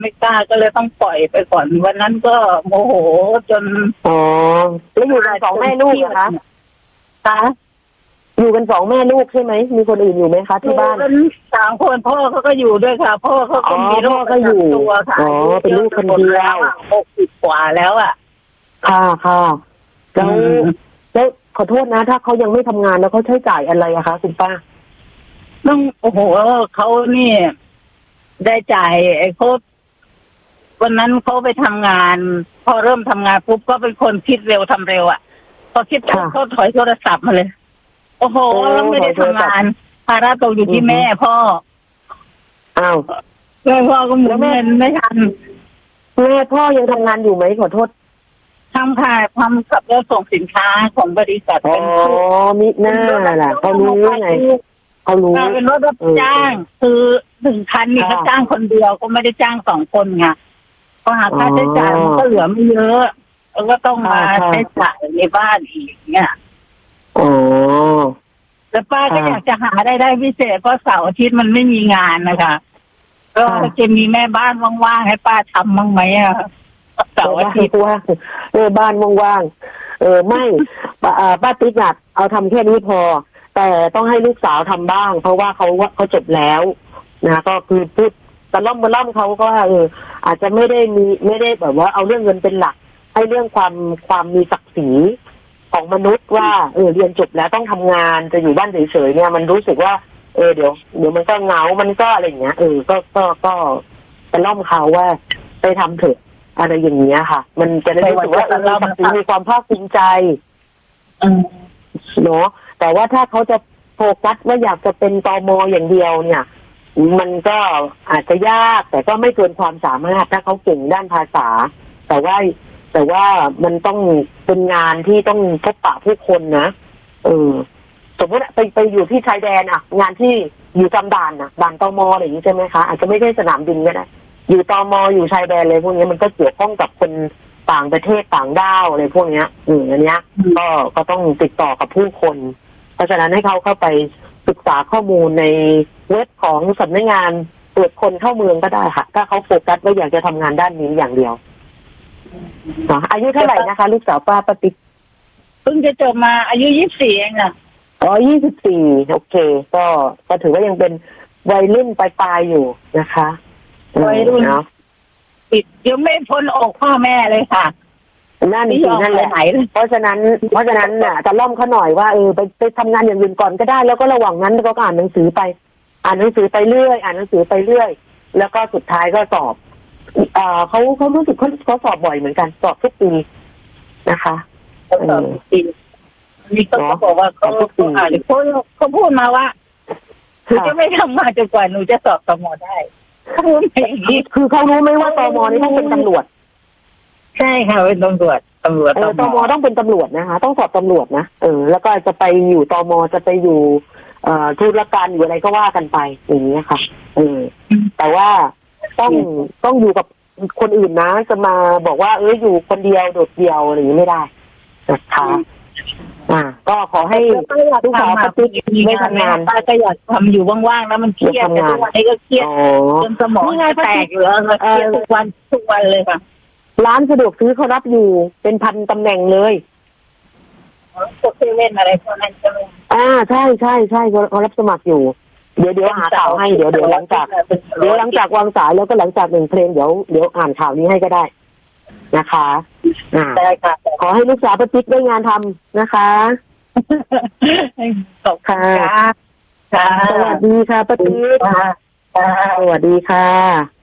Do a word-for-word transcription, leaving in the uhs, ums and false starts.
ไม่กล้าก็เลยต้องปล่อยไปก่อนวันนั้นก็โมโหจนอ๋อแล้วอยู่กันสองแม่ลูกเหรอคะคะอยู่กันสองแม่ลูกใช่ไหมมีคนอื่นอยู่ไหมคะที่บ้านสามคนพ่อเขาก็อยู่ด้วยค่ะพ่อเขาก็มีลูกก็อยู่ตัวค่ะอ๋อเป็นลูกคนเดียวหกสิบกว่าแล้วอ่ะค่ะค่ะแล้วแล้วขอโทษนะถ้าเขายังไม่ทำงานแล้วเขาใช้จ่ายอะไรอะคะคุณป้าต้องโอ้โหเขานี่ได้จ่ายไอ้เขาวันนั้นเขาไปทำงานพอเริ่มทำงานปุ๊บก็เป็นคนคิดเร็วทำเร็วอ่ะพอคิดปุ๊บเขาถอยโทรศัพท์มาเลยโอ้โหแล้วไม่ได้ทำงานภาระตกอยู่ที่แม่พ่ออ้าวแม่พ่อก็หมุนเงินไม่ทันแม่พ่อยังทำงานอยู่ไหมขอโทษทำค่ะทำขับรถส่งสินค้าของบริษัทอ๋อมิหน้าล่ะเขารู้ไงเขารู้เป็นรถรับจ้างคือหนึ่งคันนี่เขาจ้างคนเดียวก็ไม่ได้จ้างสองคนไงพอหาค่าใช้จ่ายมันก็เหลือไม่เยอะแล้วก็ต้องมาใช้จ่ายในบ้านอีกเนี่ยอ๋อแล้วป้าก็อยากจะหาได้ได้พิเศษเพราะเสาร์อาทิตย์มันไม่มีงานนะคะก็จะมีแม่บ้านว่างๆให้ป้าทำบ้างไหมอะเสาร์อาทิตย์ว่างเออบ้านว่างๆเออไม่ป้าติ๊กนัดเอาทำแค่นี้พอแต่ต้องให้ลูกสาวทำบ้างเพราะว่าเขาว่าเขาจบแล้วนะก็คือพูดตะล่อมตะล่อมเขาก็เอออาจจะไม่ได้มีไม่ได้แบบว่าเอาเรื่องเงินเป็นหลักให้เรื่องความความมีศักดิ์ศรีของมนุษย์ว่าเออเรียนจบแล้วต้องทำงานจะอยู่บ้านเฉยๆเนี่ยมันรู้สึกว่าเออเดี๋ยวเดี๋ยวมันก็เหงามันก็อะไรอย่างเงี้ยเออก็ก็ก็ตะล่อมเขาว่าไปทำเถอะอะไรอย่างเงี้ยค่ะมันจะได้รู้สึกว่าเรามีความภาคภูมิใจเนาะแต่ว่าถ้าเขาจะโฟกัสว่าอยากจะเป็นตม.อย่างเดียวเนี่ยมันก็อาจจะยากแต่ก็ไม่เกินความสามารถถ้าเขาเก่งด้านภาษาแต่ว่าแต่ว่ามันต้องเป็นงานที่ต้องพบปะผู้คนนะเออสมมติไปไปอยู่ที่ชายแดนอ่ะงานที่อยู่จำด่านอ่ะด่านตม.อะไรอย่างนี้ใช่ไหมคะอาจจะไม่ใช่สนามบินก็ได้อยู่ตม.อยู่ชายแดนเลยพวกนี้มันก็เกี่ยวข้องกับคนต่างประเทศต่างด้าวอะไรพวกเนี้ยอืมอันเนี้ยก็ก็ต้องติดต่อกับผู้คนเพราะฉะนั้นให้เขาเข้าไปศึกษาข้อมูลในเว็บของสำนักงานตรวจคนเข้าเมืองก็ได้ค่ะถ้าเขาโฟกัสว่าอยากจะทำงานด้านนี้อย่างเดียวอายุเท่าไหร่นะคะลูกสาวป้าปฏิเพิ่งจะจบมาอายุยี่สิบสี่เองค่ะอ๋อยี่สิบสี่โอเคก็ก็ถือว่ายังเป็นวัยรุ่นปลายๆอยู่นะคะวัยรุ่นเนาะติดยังไม่พ้นอกพ่อแม่เลยค่ะนั่นสินั่นแหละเพราะฉะนั้นเพราะฉะนั้นน่ะจะล่อมเขาหน่อยว่าเออไปไปทำงานอย่างอื่นก่อนก็ได้แล้วก็ระหว่างนั้นก็อ่านหนังสือไปอ่านหนังสือไปเรื่อยอ่านหนังสือไปเรื่อยแล้วก็สุดท้ายก็สอบอ่าเขาเขารู้สึกเขาเขาสอบบ่อยเหมือนกันสอบทุกปีนะคะสอบทุกปีนี่ก็บอกว่าเขาเขาอ่านเขาเขาพูดมาว่าหนูจะไม่ทำงานจนกว่าหนูจะสอบตม.ได้เขาพูดอย่างนี้คือเขารู้ไหมว่าตม.นี่ต้องเป็นตำรวจใช่ค่ะเป็นตำรวจตำรวจเออตม.ต้องเป็นตำรวจนะคะต้องสอบตำรวจนะเออแล้วก็จะไปอยู่ตม.จะไปอยู่เอ่อธุรการอยู่อะไรก็ว่ากันไปอย่างนี้ค่ะเออแต่ว่าต้องต้องอยู่กับคนอื่นนะจะมาบอกว่าเอออยู่คนเดียวโดดเดี่ยวอะไรอย่างนี้ไม่ได้นะคะอ่าก็ขอให้ลูกสาวปฏิบัติไม่ทำงานป้าก็อยากทำอยู่ว่างๆแล้วมันเครียดแต่ทุกวันนี้ก็เครียดจนสมองแตกอยู่แล้วเครียดทุกวันทุกวันเลยค่ะร้านสะดวกซื้อเขารับอยู่เป็นพันตำแหน่งเลยพวกเซเว่นอะไรพวกนั้นใช่ไหมอ่าใช่ใช่ใช่เขารับสมัครอยู่เดี๋ยวเดี๋ยวหาข่าวให้เดี๋ยวเดี๋ยวหลังจากเดี๋ยวหลังจากวางสายแล้วก็หลังจากหนึ่งเพลงเดี๋ยวเดี๋ยวอ่านข่าวนี้ให้ก็ได้นะคะอ่าได้ค่ะขอให้ลูกสาวป้าติ๊กได้งานทำนะคะขอบคุณค่ะสวัสดีค่ะป้าติ๊กสวัสดีค่ะ